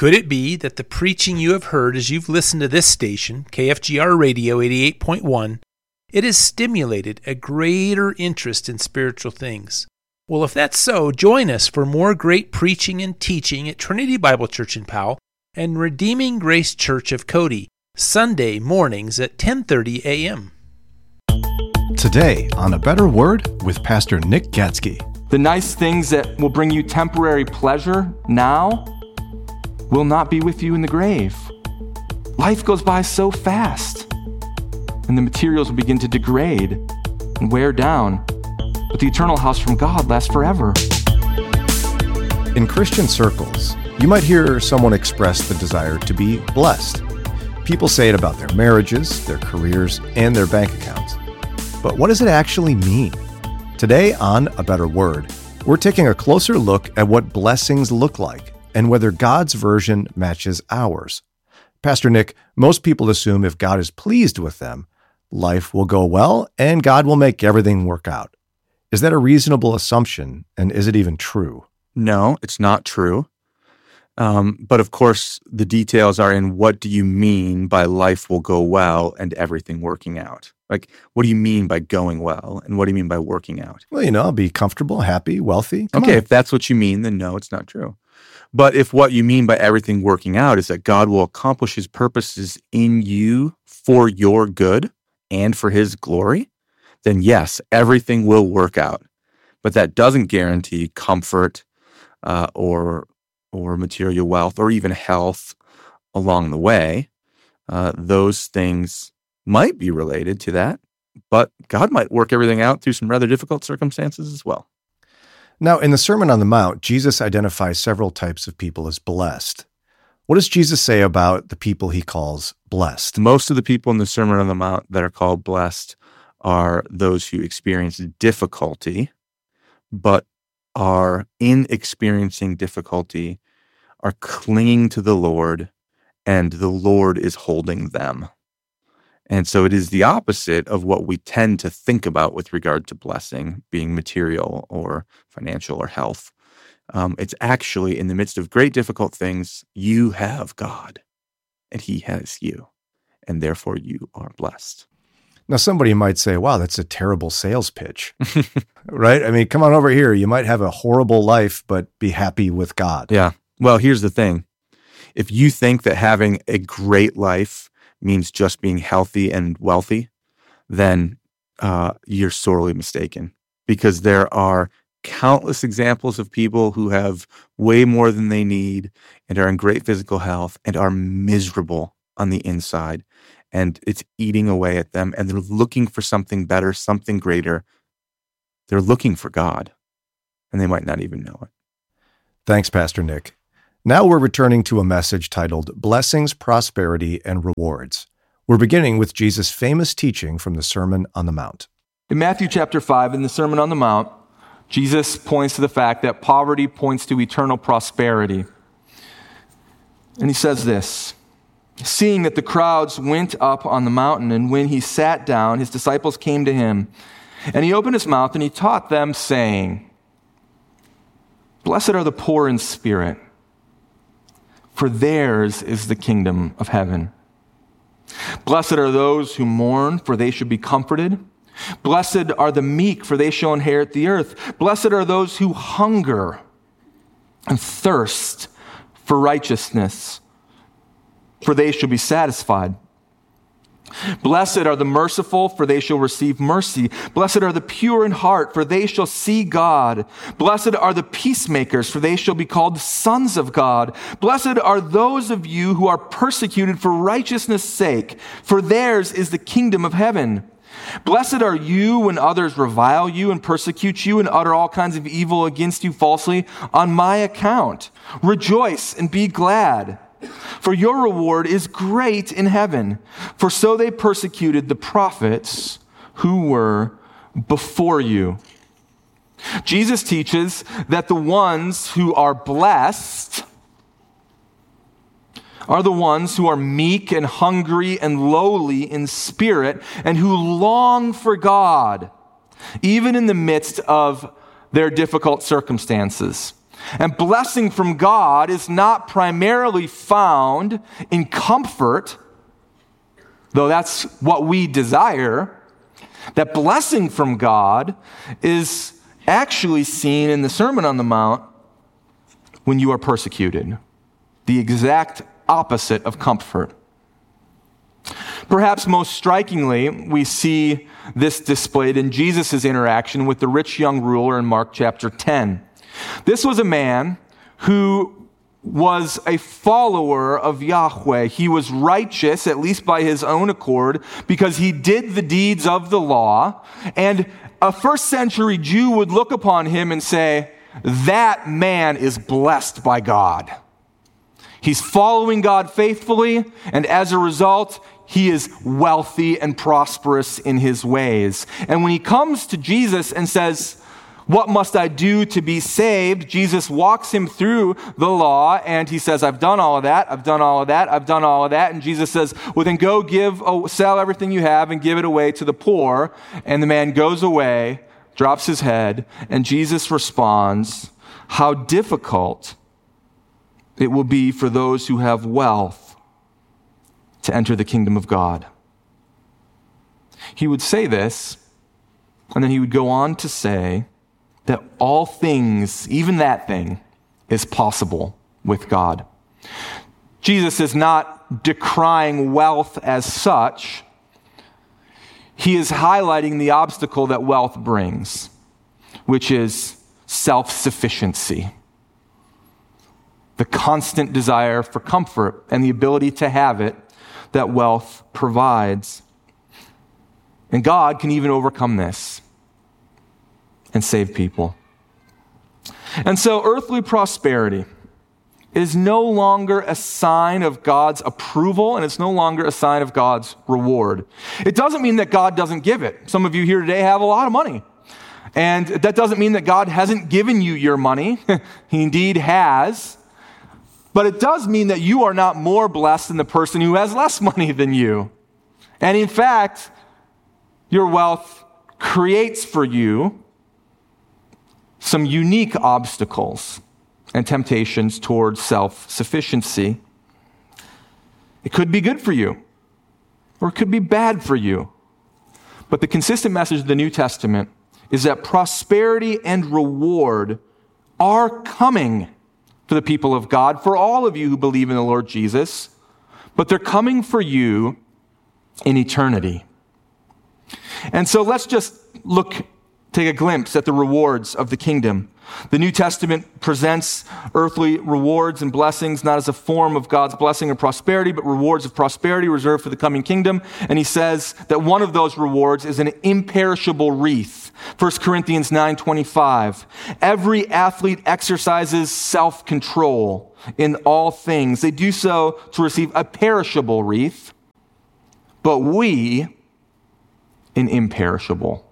Could it be that the preaching you have heard as you've listened to this station, KFGR Radio 88.1, it has stimulated a greater interest in spiritual things? Well, if that's so, join us for more great preaching and teaching at Trinity Bible Church in Powell and Redeeming Grace Church of Cody, Sunday mornings at 10:30 a.m. Today on A Better Word with Pastor Nick Gatzke. The nice things that will bring you temporary pleasure now will not be with you in the grave. Life goes by so fast, and the materials will begin to degrade and wear down. But the eternal house from God lasts forever. In Christian circles, you might hear someone express the desire to be blessed. People say it about their marriages, their careers, and their bank accounts. But what does it actually mean? Today on A Better Word, we're taking a closer look at what blessings look like and whether God's version matches ours. Pastor Nick, most people assume if God is pleased with them, life will go well and God will make everything work out. Is that a reasonable assumption, and is it even true? No, it's not true. But of course, the details are in what do you mean by life will go well and everything working out? Like, what do you mean by going well, and what do you mean by working out? Well, I'll be comfortable, happy, wealthy. Come on. If that's what you mean, then no, it's not true. But if what you mean by everything working out is that God will accomplish his purposes in you for your good and for his glory, then yes, everything will work out. But that doesn't guarantee comfort or material wealth or even health along the way. Those things might be related to that, but God might work everything out through some rather difficult circumstances as well. Now, in the Sermon on the Mount, Jesus identifies several types of people as blessed. What does Jesus say about the people he calls blessed? Most of the people in the Sermon on the Mount that are called blessed are those who experience difficulty, but are in experiencing difficulty, are clinging to the Lord, and the Lord is holding them. And so it is the opposite of what we tend to think about with regard to blessing, being material or financial or health. It's actually in the midst of great difficult things, you have God, and he has you, and therefore you are blessed. Now, somebody might say, wow, that's a terrible sales pitch, right? I mean, come on over here. You might have a horrible life, but be happy with God. Yeah. Well, here's the thing. If you think that having a great life means just being healthy and wealthy, then you're sorely mistaken, because there are countless examples of people who have way more than they need and are in great physical health and are miserable on the inside, and it's eating away at them, and they're looking for something better, something greater. They're looking for God, and they might not even know it. Thanks, Pastor Nick. Now we're returning to a message titled Blessings, Prosperity, and Rewards. We're beginning with Jesus' famous teaching from the Sermon on the Mount. In Matthew chapter 5, in the Sermon on the Mount, Jesus points to the fact that poverty points to eternal prosperity. And he says this, seeing that the crowds went up on the mountain, and when he sat down, his disciples came to him, and he opened his mouth and he taught them, saying, Blessed are the poor in spirit, for theirs is the kingdom of heaven. Blessed are those who mourn, for they shall be comforted. Blessed are the meek, for they shall inherit the earth. Blessed are those who hunger and thirst for righteousness, for they shall be satisfied. Blessed are the merciful, for they shall receive mercy. Blessed are the pure in heart, for they shall see God. Blessed are the peacemakers, for they shall be called sons of God. Blessed are those of you who are persecuted for righteousness' sake, for theirs is the kingdom of heaven. Blessed are you when others revile you and persecute you and utter all kinds of evil against you falsely on my account. Rejoice and be glad, for your reward is great in heaven. For so they persecuted the prophets who were before you. Jesus teaches that the ones who are blessed are the ones who are meek and hungry and lowly in spirit and who long for God, even in the midst of their difficult circumstances. And blessing from God is not primarily found in comfort, though that's what we desire. That blessing from God is actually seen in the Sermon on the Mount when you are persecuted. The exact opposite of comfort. Perhaps most strikingly, we see this displayed in Jesus' interaction with the rich young ruler in Mark chapter 10. This was a man who was a follower of Yahweh. He was righteous, at least by his own accord, because he did the deeds of the law. And a first century Jew would look upon him and say, that man is blessed by God. He's following God faithfully, and as a result, he is wealthy and prosperous in his ways. And when he comes to Jesus and says, what must I do to be saved? Jesus walks him through the law, and he says, I've done all of that, I've done all of that, I've done all of that. And Jesus says, well, then go sell everything you have and give it away to the poor. And the man goes away, drops his head, and Jesus responds, how difficult it will be for those who have wealth to enter the kingdom of God. He would say this, and then he would go on to say that all things, even that thing, is possible with God. Jesus is not decrying wealth as such. He is highlighting the obstacle that wealth brings, which is self-sufficiency. The constant desire for comfort and the ability to have it that wealth provides. And God can even overcome this and save people. And so earthly prosperity is no longer a sign of God's approval, and it's no longer a sign of God's reward. It doesn't mean that God doesn't give it. Some of you here today have a lot of money. And that doesn't mean that God hasn't given you your money. He indeed has. But it does mean that you are not more blessed than the person who has less money than you. And in fact, your wealth creates for you some unique obstacles and temptations towards self-sufficiency. It could be good for you, or it could be bad for you. But the consistent message of the New Testament is that prosperity and reward are coming for the people of God, for all of you who believe in the Lord Jesus, but they're coming for you in eternity. And so let's just take a glimpse at the rewards of the kingdom. The New Testament presents earthly rewards and blessings not as a form of God's blessing or prosperity, but rewards of prosperity reserved for the coming kingdom. And he says that one of those rewards is an imperishable wreath. 1 Corinthians 9:25. Every athlete exercises self-control in all things. They do so to receive a perishable wreath, but we an imperishable.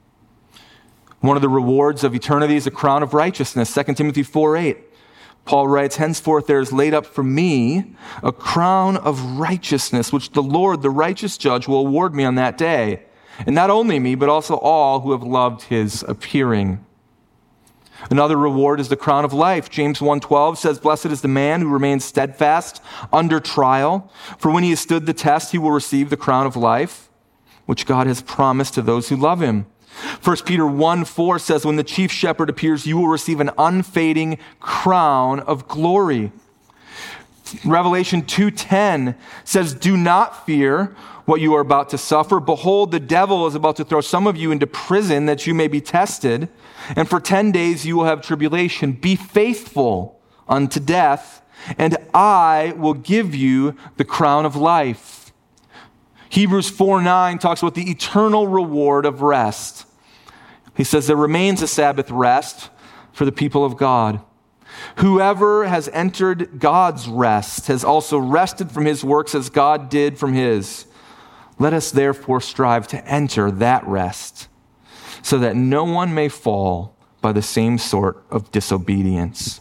One of the rewards of eternity is a crown of righteousness. 2 Timothy 4:8. Paul writes, henceforth there is laid up for me a crown of righteousness, which the Lord, the righteous judge, will award me on that day. And not only me, but also all who have loved his appearing. Another reward is the crown of life. James 1:12 says, blessed is the man who remains steadfast under trial. For when he has stood the test, he will receive the crown of life, which God has promised to those who love him. 1 Peter 1:4 says, when the chief shepherd appears, you will receive an unfading crown of glory. Revelation 2:10 says, do not fear what you are about to suffer. Behold, the devil is about to throw some of you into prison that you may be tested. And for 10 days you will have tribulation. Be faithful unto death, and I will give you the crown of life. Hebrews 4:9 talks about the eternal reward of rest. He says there remains a Sabbath rest for the people of God. Whoever has entered God's rest has also rested from his works as God did from his. Let us therefore strive to enter that rest, so that no one may fall by the same sort of disobedience.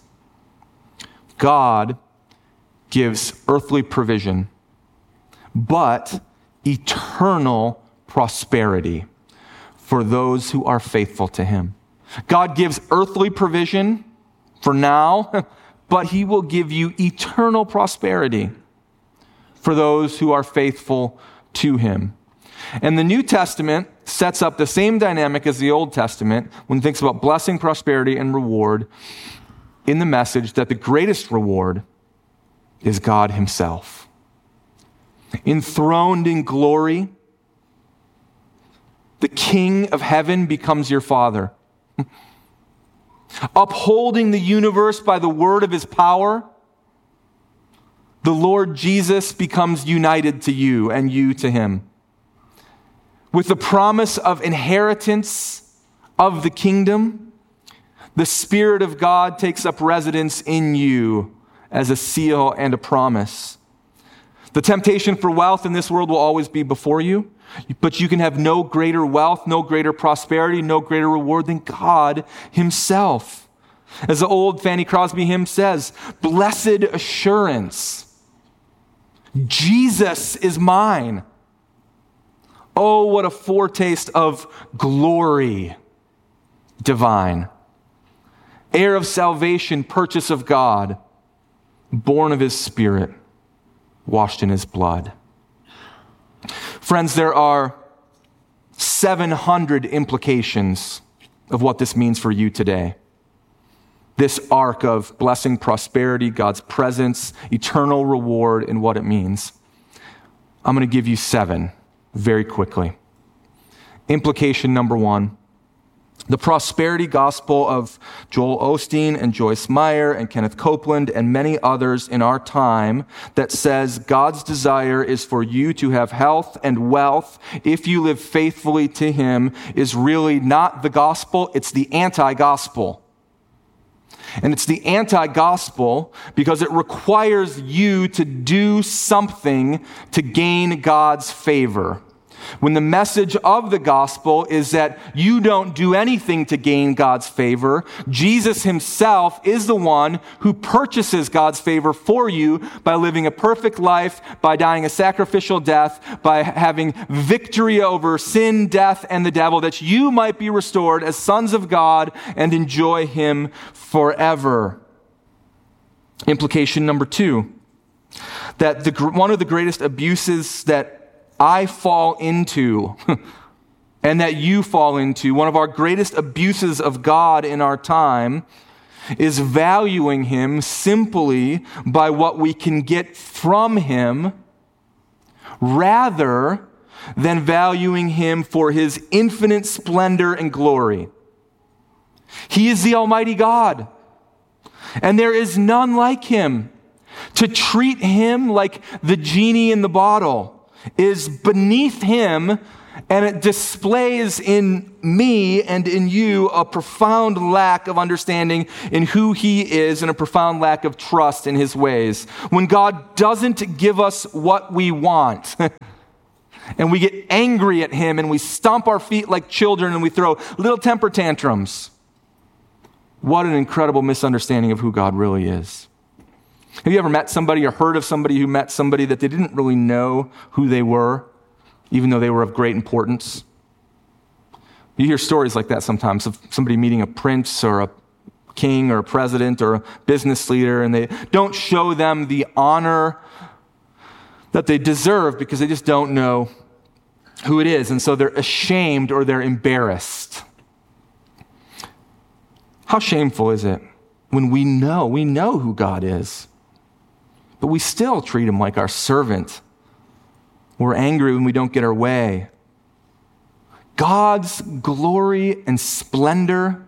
God gives earthly provision, but eternal prosperity for those who are faithful to him. God gives earthly provision, for now, but he will give you eternal prosperity for those who are faithful to him. And the New Testament sets up the same dynamic as the Old Testament when it thinks about blessing, prosperity, and reward in the message that the greatest reward is God himself. Enthroned in glory, the King of heaven becomes your Father. Upholding the universe by the word of his power, the Lord Jesus becomes united to you and you to him. With the promise of inheritance of the kingdom, the Spirit of God takes up residence in you as a seal and a promise. The temptation for wealth in this world will always be before you, but you can have no greater wealth, no greater prosperity, no greater reward than God himself. As the old Fanny Crosby hymn says, blessed assurance, Jesus is mine. Oh, what a foretaste of glory divine. Heir of salvation, purchase of God, born of his Spirit, washed in his blood. Friends, there are 700 implications of what this means for you today. This arc of blessing, prosperity, God's presence, eternal reward, and what it means. I'm going to give you 7 very quickly. Implication number 1. The prosperity gospel of Joel Osteen and Joyce Meyer and Kenneth Copeland and many others in our time that says God's desire is for you to have health and wealth if you live faithfully to him is really not the gospel, it's the anti-gospel. And it's the anti-gospel because it requires you to do something to gain God's favor. When the message of the gospel is that you don't do anything to gain God's favor, Jesus himself is the one who purchases God's favor for you by living a perfect life, by dying a sacrificial death, by having victory over sin, death, and the devil, that you might be restored as sons of God and enjoy him forever. Implication number 2, that one of the greatest abuses that I fall into and that you fall into, one of our greatest abuses of God in our time, is valuing him simply by what we can get from him rather than valuing him for his infinite splendor and glory. He is the Almighty God, and there is none like him. To treat him like the genie in the bottle is beneath him, and it displays in me and in you a profound lack of understanding in who he is and a profound lack of trust in his ways. When God doesn't give us what we want, and we get angry at him and we stomp our feet like children and we throw little temper tantrums, what an incredible misunderstanding of who God really is. Have you ever met somebody or heard of somebody who met somebody that they didn't really know who they were, even though they were of great importance? You hear stories like that sometimes of somebody meeting a prince or a king or a president or a business leader, and they don't show them the honor that they deserve because they just don't know who it is, and so they're ashamed or they're embarrassed. How shameful is it when we know who God is, but we still treat him like our servant. We're angry when we don't get our way. God's glory and splendor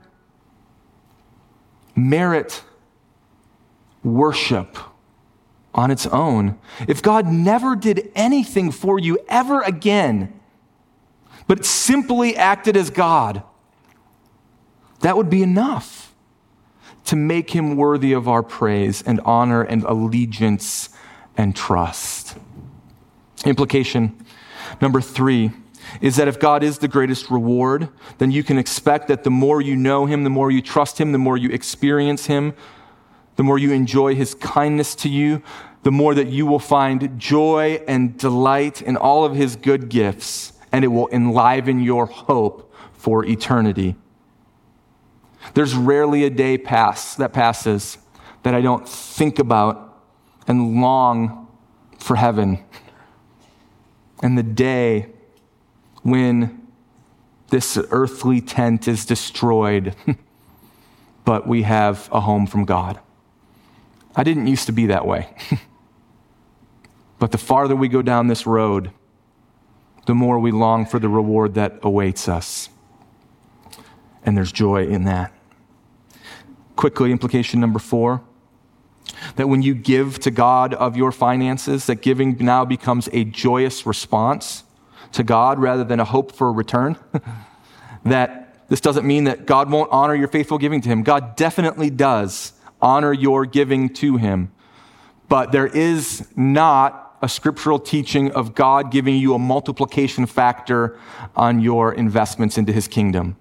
merit worship on its own. If God never did anything for you ever again, but simply acted as God, that would be enough to make him worthy of our praise and honor and allegiance and trust. Implication number 3 is that if God is the greatest reward, then you can expect that the more you know him, the more you trust him, the more you experience him, the more you enjoy his kindness to you, the more that you will find joy and delight in all of his good gifts, and it will enliven your hope for eternity. There's rarely a day that passes that I don't think about and long for heaven. And the day when this earthly tent is destroyed, but we have a home from God. I didn't used to be that way. But the farther we go down this road, the more we long for the reward that awaits us. And there's joy in that. Quickly, implication number 4, that when you give to God of your finances, that giving now becomes a joyous response to God rather than a hope for a return. That this doesn't mean that God won't honor your faithful giving to him. God definitely does honor your giving to him. But there is not a scriptural teaching of God giving you a multiplication factor on your investments into his kingdom.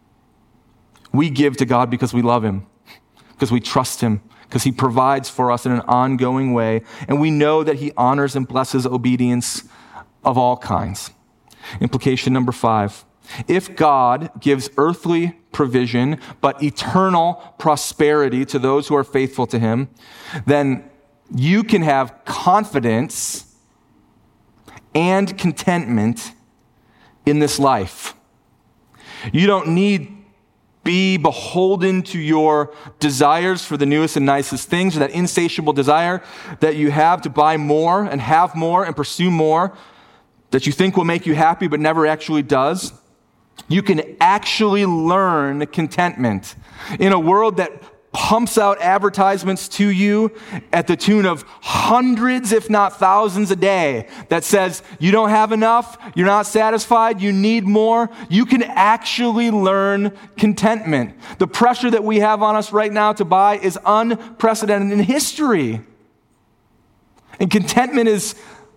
We give to God because we love him, because we trust him, because he provides for us in an ongoing way, and we know that he honors and blesses obedience of all kinds. Implication number 5. If God gives earthly provision, but eternal prosperity to those who are faithful to him, then you can have confidence and contentment in this life. You don't need be beholden to your desires for the newest and nicest things, or that insatiable desire that you have to buy more and pursue more that you think will make you happy but never actually does. You can actually learn contentment in a world that pumps out advertisements to you at the tune of hundreds, if not thousands a day that says you don't have enough, you're not satisfied, you need more. You can actually learn contentment. The pressure that we have on us right now to buy is unprecedented in history. And contentment is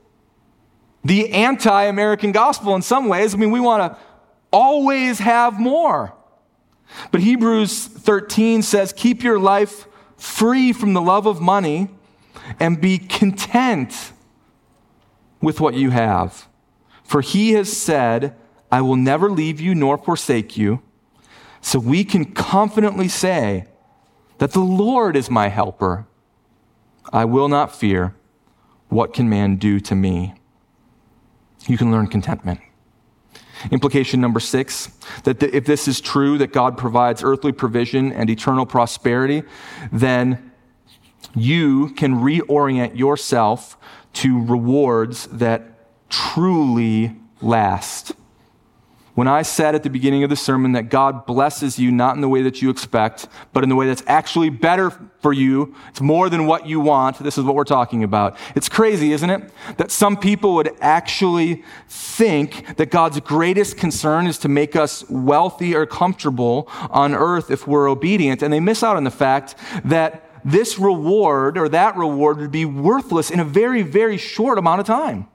the anti-American gospel in some ways. I mean, we want to always have more. But Hebrews 13 says, keep your life free from the love of money and be content with what you have. For he has said, I will never leave you nor forsake you. So we can confidently say that the Lord is my helper. I will not fear. What can man do to me? You can learn contentment. Implication number 6, that if this is true, that God provides earthly provision and eternal prosperity, then you can reorient yourself to rewards that truly last. When I said at the beginning of the sermon that God blesses you not in the way that you expect, but in the way that's actually better for you, it's more than what you want, this is what we're talking about. It's crazy, isn't it? That some people would actually think that God's greatest concern is to make us wealthy or comfortable on earth if we're obedient, and they miss out on the fact that this reward or that reward would be worthless in a very, very short amount of time.